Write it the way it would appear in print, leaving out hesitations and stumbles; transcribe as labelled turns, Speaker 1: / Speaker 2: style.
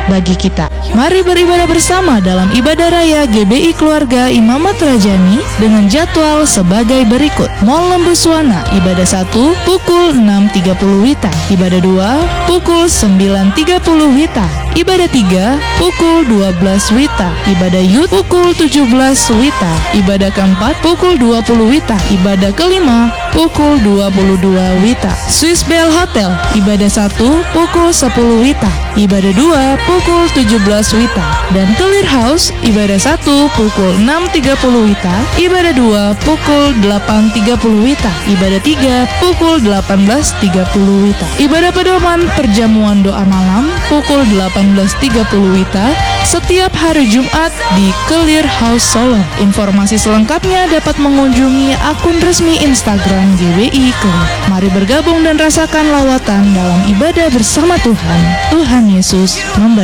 Speaker 1: bagi kita. Mari beribadah bersama dalam ibadah raya GBI Keluarga Imamat Rajani dengan jadwal sebagai berikut. Mall Lembuswana, ibadah 1 pukul 6.30 WITA, ibadah 2 pukul 9.30 WITA, ibadah 3 pukul 12 WITA, ibadah Youth pukul 17 WITA, ibadah keempat pukul 20 WITA, ibadah kelima pukul 22 WITA. Swiss Bell Hotel, ibadah 1 pukul 10 WITA, ibadah 2 pukul 17 WITA, dan Clear House, ibadah 1 pukul 6.30 WITA, ibadah 2 pukul 8.30 WITA, ibadah 3 pukul 18.30 WITA. Ibadah pedoman perjamuan doa malam pukul 18.30 WITA setiap hari Jumat di Clear House Solo. Informasi selengkapnya dapat mengunjungi akun resmi Instagram GBI Clear. Mari bergabung dan rasakan lawatan dalam ibadah bersama Tuhan. Tuhan Yesus memberkati.